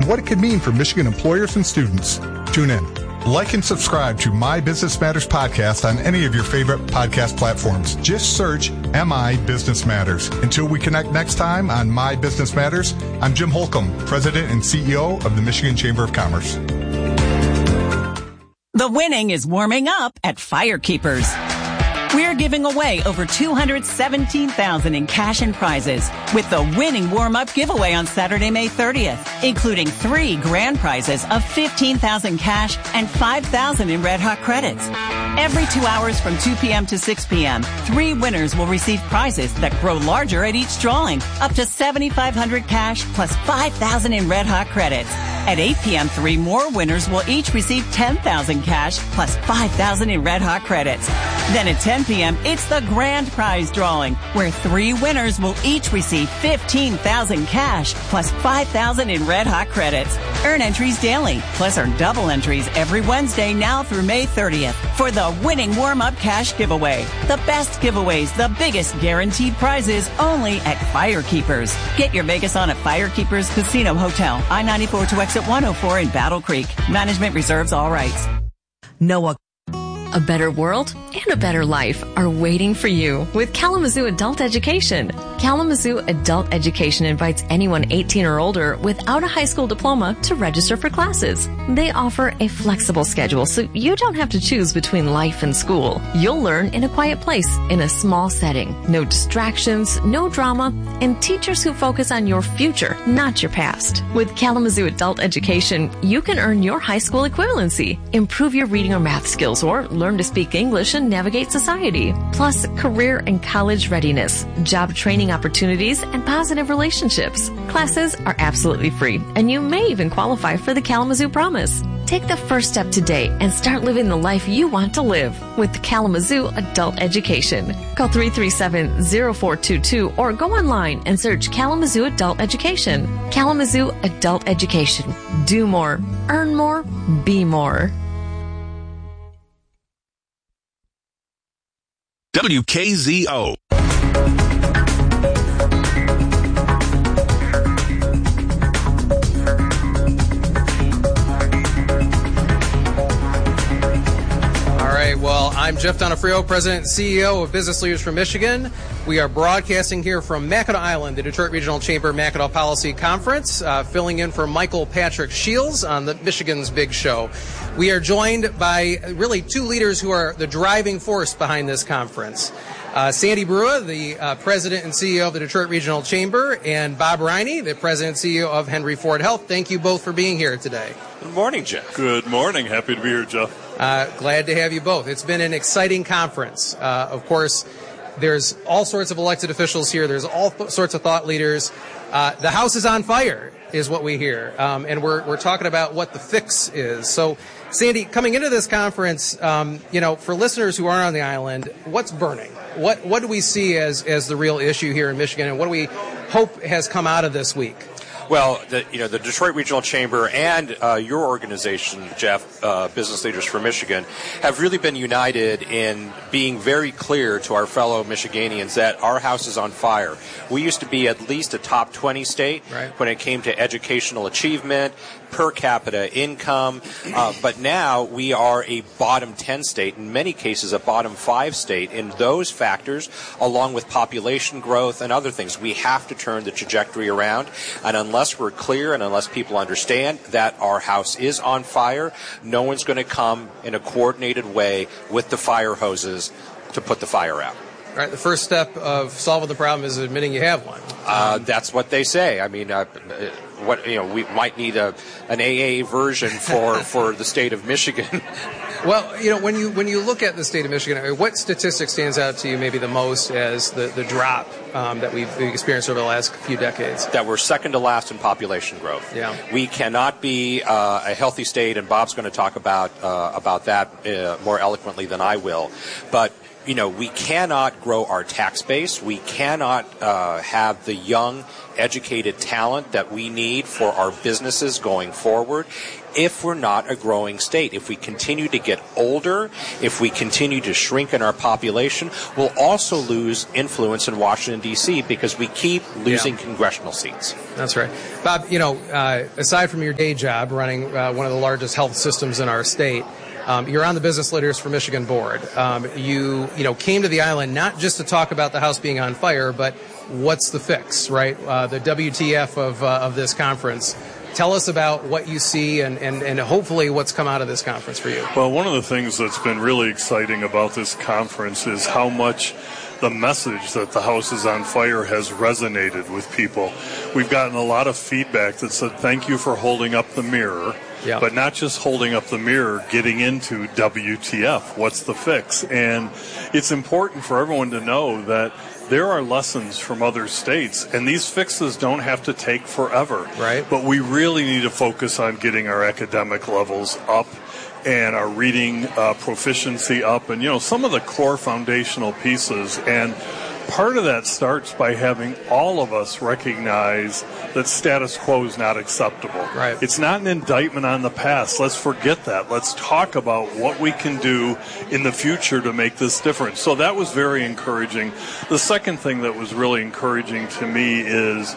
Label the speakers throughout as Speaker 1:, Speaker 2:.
Speaker 1: what it could mean for Michigan employers and students. Tune in. Like and subscribe to My Business Matters podcast on any of your favorite podcast platforms. Just search MI Business Matters. Until we connect next time on My Business Matters, I'm Jim Holcomb, President and CEO of the Michigan Chamber of Commerce.
Speaker 2: The winning is warming up at Firekeepers. We're giving away over $217,000 in cash and prizes with the winning warm-up giveaway on Saturday, May 30th, including 3 grand prizes of $15,000 cash and $5,000 in Red Hot credits. Every 2 hours from 2 p.m. to 6 p.m., 3 winners will receive prizes that grow larger at each drawing, up to $7,500 cash plus $5,000 in Red Hot credits. At 8 p.m., 3 more winners will each receive $10,000 cash plus $5,000 in Red Hot credits. Then at 10 p.m., it's the grand prize drawing, where 3 winners will each receive $15,000 cash plus $5,000 in Red Hot credits. Earn entries daily, plus earn double entries every Wednesday now through May 30th for the winning warm-up cash giveaway. The best giveaways, the biggest guaranteed prizes, only at Firekeepers. Get your Vegas on at Firekeepers Casino Hotel, I-94 to exit 104 in Battle Creek. Management reserves all rights.
Speaker 3: Noah. A better world and a better life are waiting for you with Kalamazoo Adult Education. Kalamazoo Adult Education invites anyone 18 or older without a high school diploma to register for classes. They offer a flexible schedule so you don't have to choose between life and school. You'll learn in a quiet place, in a small setting. No distractions, no drama, and teachers who focus on your future, not your past. With Kalamazoo Adult Education, you can earn your high school equivalency, improve your reading or math skills, or learn to speak English and navigate society. Plus, career and college readiness, job training opportunities, and positive relationships. Classes are absolutely free, and you may even qualify for the Kalamazoo Promise. Take the first step today and start living the life you want to live with Kalamazoo Adult Education. Call 337-0422 or go online and search Kalamazoo Adult Education. Kalamazoo Adult Education. Do more, earn more, be more.
Speaker 4: WKZO.
Speaker 5: Well, I'm Jeff Donofrio, President and CEO of Business Leaders for Michigan. We are broadcasting here from Mackinac Island, the Detroit Regional Chamber Mackinac Policy Conference, filling in for Michael Patrick Shields on the Michigan's Big Show. We are joined by really 2 leaders who are the driving force behind this conference. Sandy Brua, the President and CEO of the Detroit Regional Chamber, and Bob Riney, the President and CEO of Henry Ford Health. Thank you both for being here today.
Speaker 6: Good morning, Jeff.
Speaker 7: Good morning. Happy to be here, Jeff.
Speaker 5: Glad to have you both. It's been an exciting conference. Of course, there's all sorts of elected officials here. There's all sorts of thought leaders. The house is on fire, is what we hear. And we're talking about what the fix is. So, Sandy, coming into this conference, for listeners who are on the island, what's burning? What do we see as the real issue here in Michigan, and what do we hope has come out of this week?
Speaker 6: Well, the Detroit Regional Chamber and your organization, Jeff, Business Leaders for Michigan, have really been united in being very clear to our fellow Michiganians that our house is on fire. We used to be at least a top 20 state when it came to educational achievement, per capita income, but now we are a bottom 10 state, in many cases a bottom 5 state. In those factors, along with population growth and other things, we have to turn the trajectory around. And unless we're clear and unless people understand that our house is on fire, no one's going to come in a coordinated way with the fire hoses to put the fire out.
Speaker 5: All right, the first step of solving the problem is admitting you have one.
Speaker 6: That's what they say. I mean, we might need an AA version for the state of Michigan.
Speaker 5: Well, when you look at the state of Michigan, what statistic stands out to you maybe the most as the drop that we've experienced over the last few decades?
Speaker 6: That we're second to last in population growth.
Speaker 5: Yeah.
Speaker 6: We cannot be a healthy state, and Bob's going to talk about that more eloquently than I will. But we cannot grow our tax base. We cannot have the young, educated talent that we need for our businesses going forward if we're not a growing state. If we continue to get older, if we continue to shrink in our population, we'll also lose influence in Washington, D.C. because we keep losing congressional seats.
Speaker 5: That's right. Bob, aside from your day job running one of the largest health systems in our state, you're on the Business Leaders for Michigan board. You came to the island not just to talk about the House being on fire, but what's the fix, right? The WTF of this conference. Tell us about what you see and hopefully what's come out of this conference for you.
Speaker 7: Well, one of the things that's been really exciting about this conference is how much the message that the House is on fire has resonated with people. We've gotten a lot of feedback that said, thank you for holding up the mirror. Yeah. But not just holding up the mirror, getting into WTF, what's the fix? And it's important for everyone to know that there are lessons from other states, and these fixes don't have to take forever.
Speaker 5: Right.
Speaker 7: But we really need to focus on getting our academic levels up and our reading proficiency up, and some of the core foundational pieces. And part of that starts by having all of us recognize that status quo is not acceptable.
Speaker 5: Right.
Speaker 7: It's not an indictment on the past. Let's forget that. Let's talk about what we can do in the future to make this different. So that was very encouraging. The second thing that was really encouraging to me is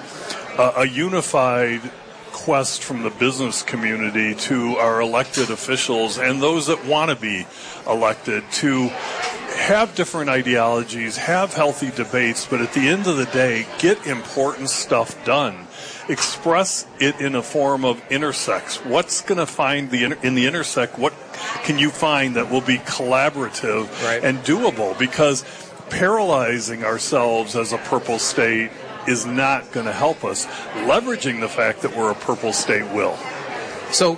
Speaker 7: a unified quest from the business community to our elected officials and those that want to be elected to have different ideologies, have healthy debates, but at the end of the day, get important stuff done. Express it in a form of intersects. What's going to find in the intersect? What can you find that will be collaborative and doable? Because paralyzing ourselves as a purple state is not going to help us. Leveraging the fact that we're a purple state will.
Speaker 5: So,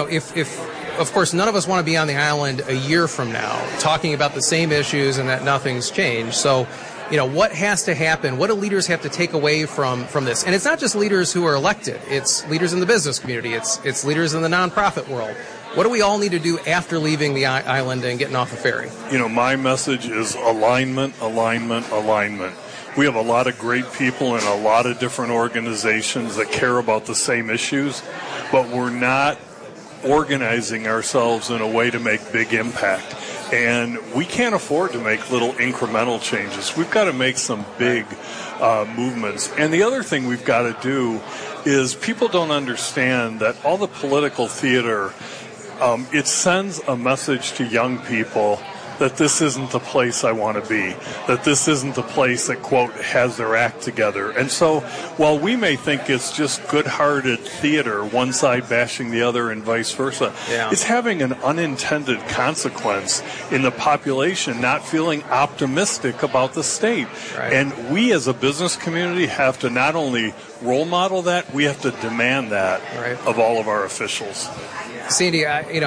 Speaker 5: if of course none of us want to be on the island a year from now talking about the same issues and that nothing's changed. So, what has to happen? What do leaders have to take away from this? And it's not just leaders who are elected. It's leaders in the business community. It's leaders in the nonprofit world. What do we all need to do after leaving the island and getting off the ferry?
Speaker 7: My message is alignment, alignment, alignment. We have a lot of great people in a lot of different organizations that care about the same issues, but we're not organizing ourselves in a way to make big impact. And we can't afford to make little incremental changes. We've got to make some big movements. And the other thing we've got to do is people don't understand that all the political theater, it sends a message to young people that this isn't the place I want to be, that this isn't the place that, quote, has their act together. And so while we may think it's just good-hearted theater, one side bashing the other and vice versa, it's having an unintended consequence in the population not feeling optimistic about the state.
Speaker 5: Right.
Speaker 7: And we as a business community have to not only role model that, we have to demand that of all of our officials.
Speaker 5: Sandy,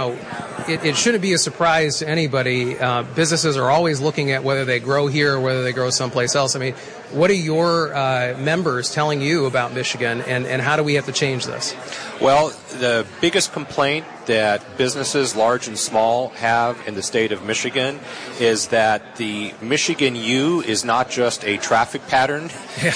Speaker 5: it shouldn't be a surprise to anybody. Businesses are always looking at whether they grow here or whether they grow someplace else. I mean, what are your members telling you about Michigan, and how do we have to change this?
Speaker 6: Well, the biggest complaint that businesses, large and small, have in the state of Michigan is that the Michigan U is not just a traffic pattern.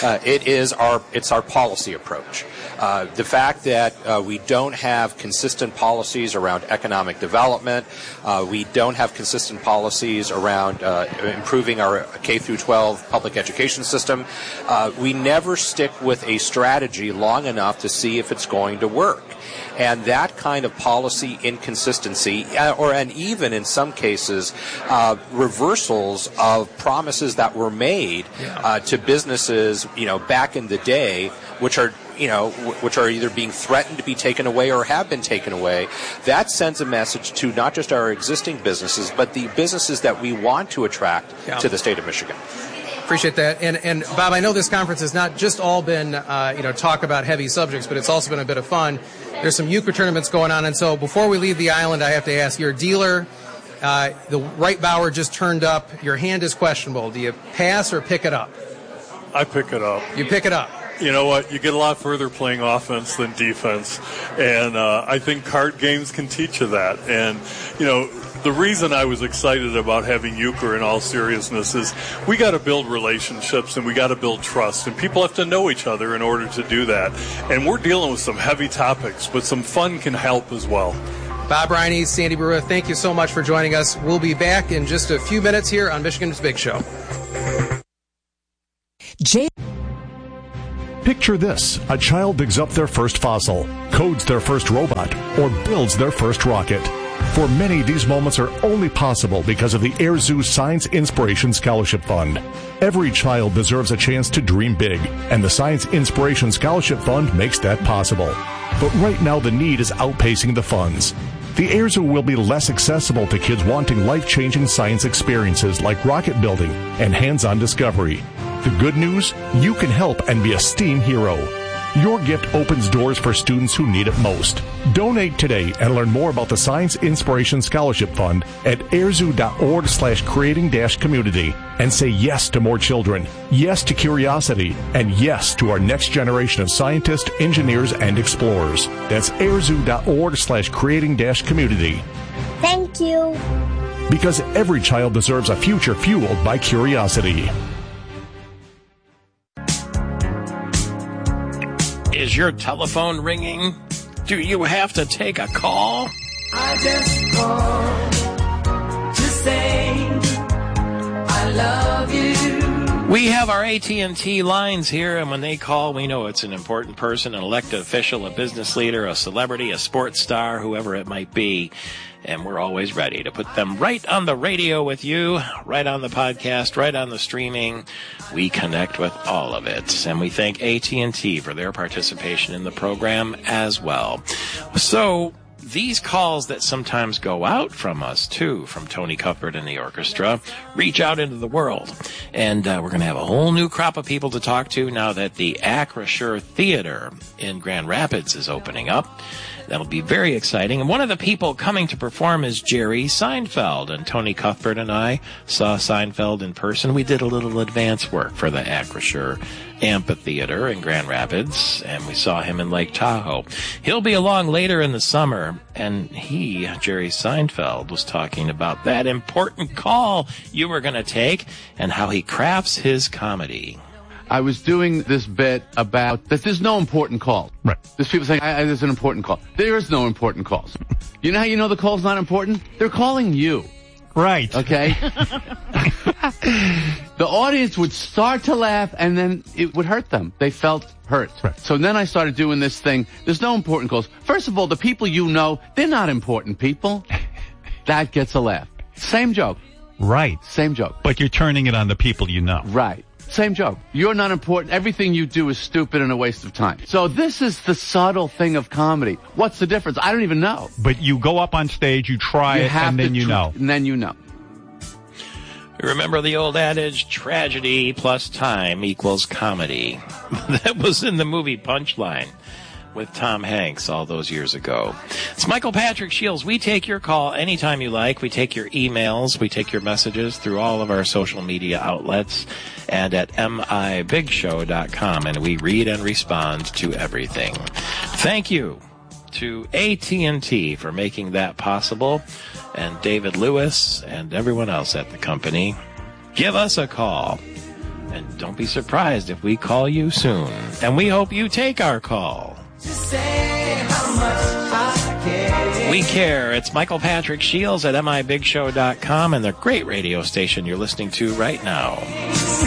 Speaker 6: It's our policy approach. The fact that we don't have consistent policies around economic development, we don't have consistent policies around improving our K-12 public education system, we never stick with a strategy long enough to see if it's going to work. And that kind of policy inconsistency, and even in some cases, reversals of promises that were made to businesses, back in the day, which are either being threatened to be taken away or have been taken away, that sends a message to not just our existing businesses, but the businesses that we want to attract to the state of Michigan.
Speaker 5: Appreciate that. And Bob, I know this conference has not just all been, talk about heavy subjects, but it's also been a bit of fun. There's some euchre tournaments going on. And so before we leave the island, I have to ask, you're a dealer. The right bower just turned up. Your hand is questionable. Do you pass or pick it up?
Speaker 7: I pick it up.
Speaker 5: You pick it up.
Speaker 7: you know what? You get a lot further playing offense than defense. And I think card games can teach you that. And, you know, the reason I was excited about having euchre in all seriousness is we got to build relationships and we got to build trust. And people have to know each other in order to do that. And we're dealing with some heavy topics, but some fun can help as well.
Speaker 5: Bob Riney, Sandy Brua, thank you so much for joining us. We'll be back in just a few minutes here on Michigan's Big Show.
Speaker 8: Picture this. A child digs up their first fossil, codes their first robot, or builds their first rocket. For many, these moments are only possible because of the Air Zoo Science Inspiration Scholarship Fund. Every child deserves a chance to dream big, and the Science Inspiration Scholarship Fund makes that possible. But right now, the need is outpacing the funds. The Air Zoo will be less accessible to kids wanting life-changing science experiences like rocket building and hands-on discovery. The good news? You can help and be a STEAM hero. Your gift opens doors for students who need it most. Donate today and learn more about the Science Inspiration Scholarship Fund at airzoo.org/creating-community and say yes to more children, yes to curiosity, and yes to our next generation of scientists, engineers, and explorers. That's airzoo.org/creating-community.
Speaker 9: Thank you.
Speaker 8: Because every child deserves a future fueled by curiosity.
Speaker 10: Is your telephone ringing? Do you have to take a call?
Speaker 11: I just called to say I love you.
Speaker 10: We have our AT&T lines here, and when they call, we know it's an important person, an elected official, a business leader, a celebrity, a sports star, whoever it might be. And we're always ready to put them right on the radio with you, right on the podcast, right on the streaming. We connect with all of it. And we thank AT&T for their participation in the program as well. So these calls that sometimes go out from us, too, from Tony Cuthbert and the orchestra, reach out into the world. And we're going to have a whole new crop of people to talk to now that the Acrisure Theater in Grand Rapids is opening up. That'll be very exciting. And one of the people coming to perform is Jerry Seinfeld. And Tony Cuthbert and I saw Seinfeld in person. We did a little advance work for the Acrisure Amphitheater in Grand Rapids, and we saw him in Lake Tahoe. He'll be along later in the summer, and Jerry Seinfeld, was talking about that important call you were going to take and how he crafts his comedy.
Speaker 12: I was doing this bit about that there's no important call.
Speaker 8: Right.
Speaker 12: There's people saying, there's an important call. There is no important calls. You know how you know the call's not important? They're calling you.
Speaker 13: Right.
Speaker 12: Okay? The audience would start to laugh, and then it would hurt them. They felt hurt.
Speaker 8: Right.
Speaker 12: So then I started doing this thing. There's no important calls. First of all, the people you know, they're not important people. That gets a laugh. Same joke.
Speaker 13: Right.
Speaker 12: Same joke.
Speaker 13: But you're turning it on the people you know.
Speaker 12: Right. Same joke. You're not important. Everything you do is stupid and a waste of time. So this is the subtle thing of comedy. What's the difference? I don't even know.
Speaker 13: But you go up on stage, you try it, and then you know.
Speaker 12: And then you know.
Speaker 10: Remember the old adage, tragedy plus time equals comedy. That was in the movie Punchline with Tom Hanks all those years ago. It's Michael Patrick Shields. We take your call anytime you like. We take your emails. We take your messages through all of our social media outlets and at mibigshow.com. And we read and respond to everything. Thank you to AT&T for making that possible, and David Lewis and everyone else at the company. Give us a call. And don't be surprised if we call you soon. And we hope you take our call.
Speaker 11: Say how much I care.
Speaker 10: We care. It's Michael Patrick Shields at mibigshow.com and the great radio station you're listening to right now.